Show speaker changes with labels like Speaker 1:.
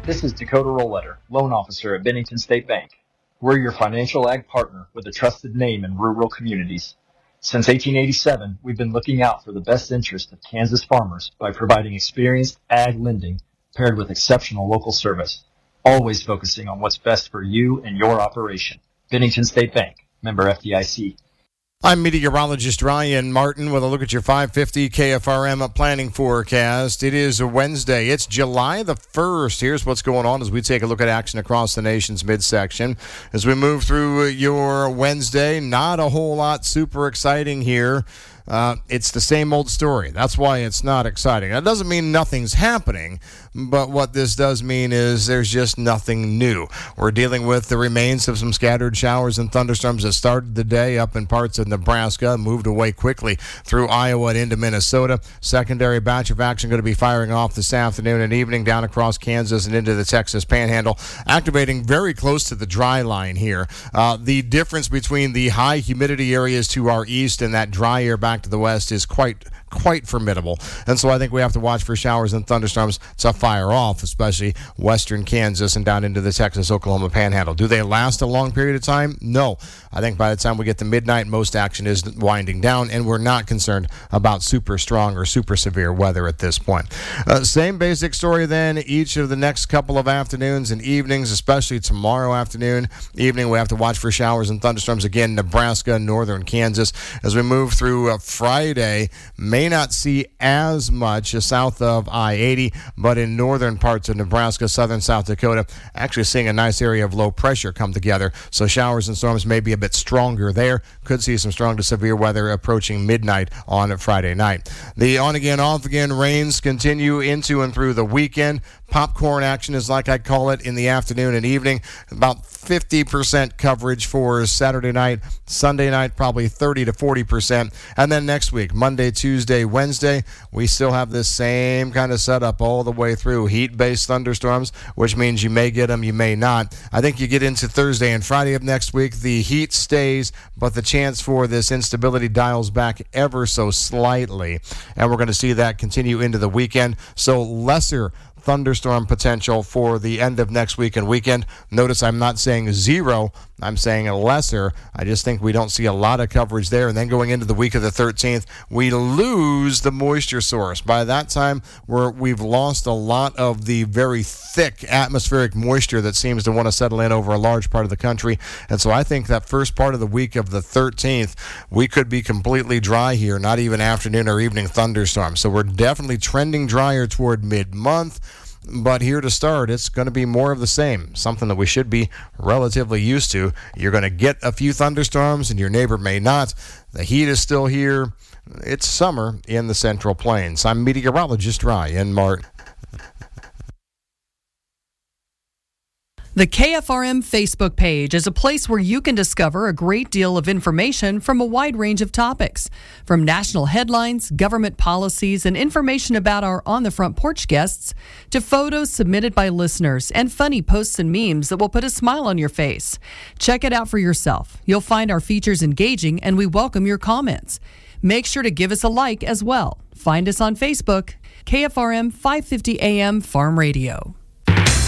Speaker 1: This is Dakota Rollletter, loan officer at Bennington State Bank. We're your financial ag partner with a trusted name in rural communities. Since 1887, we've been looking out for the best interest of Kansas farmers by providing experienced ag lending paired with exceptional local service, always focusing on what's best for you and your operation. Bennington State Bank, member FDIC.
Speaker 2: I'm meteorologist Ryan Martin with a look at your 550 KFRM planning forecast. It is a Wednesday. It's July the 1st. Here's what's going on as we take a look at action across the nation's midsection. As we move through your Wednesday, not a whole lot super exciting here. It's the same old story. That's why it's not exciting. That doesn't mean nothing's happening, but what this does mean is there's just nothing new. We're dealing with the remains of some scattered showers and thunderstorms that started the day up in parts of Nebraska, moved away quickly through Iowa and into Minnesota. Secondary batch of action going to be firing off this afternoon and evening down across Kansas and into the Texas Panhandle, activating very close to the dry line here. The difference between the high humidity areas to our east and that dry air back to the west is quite formidable. And so I think we have to watch for showers and thunderstorms to fire off, especially western Kansas and down into the Texas-Oklahoma Panhandle. Do they last a long period of time? No. I think by the time we get to midnight, most action is winding down, and we're not concerned about super strong or super severe weather at this point. Same basic story then each of the next couple of afternoons and evenings, especially tomorrow afternoon, evening. We have to watch for showers and thunderstorms again, Nebraska, northern Kansas. As we move through Friday, may not see as much south of I-80, but in northern parts of Nebraska, southern South Dakota, actually seeing a nice area of low pressure come together. So showers and storms may be a bit stronger there. Could see some strong to severe weather approaching midnight on Friday night. The on-again, off-again rains continue into and through the weekend. Popcorn action is like I call it in the afternoon and evening. About 50% coverage for Saturday night. Sunday night, probably 30 to 40%. And then next week, Monday, Tuesday, Wednesday, we still have this same kind of setup all the way through. Heat-based thunderstorms, which means you may get them, you may not. I think you get into Thursday and Friday of next week, the heat stays, but the chance for this instability dials back ever so slightly. And we're going to see that continue into the weekend. So lesser thunderstorm potential for the end of next week and weekend. Notice I'm not saying zero. I'm saying lesser. I just think we don't see a lot of coverage there. And then going into the week of the 13th, we lose the moisture source. By that time, we've lost a lot of the very thick atmospheric moisture that seems to want to settle in over a large part of the country. And so I think that first part of the week of the 13th, we could be completely dry here, not even afternoon or evening thunderstorms. So we're definitely trending drier toward mid-month. But here to start, it's going to be more of the same, something that we should be relatively used to. You're going to get a few thunderstorms, and your neighbor may not. The heat is still here. It's summer in the Central Plains. I'm meteorologist Ryan Martin.
Speaker 3: The KFRM Facebook page is a place where you can discover a great deal of information from a wide range of topics, from national headlines, government policies, and information about our On the Front Porch guests, to photos submitted by listeners and funny posts and memes that will put a smile on your face. Check it out for yourself. You'll find our features engaging, and we welcome your comments. Make sure to give us a like as well. Find us on Facebook, KFRM 550 AM Farm Radio.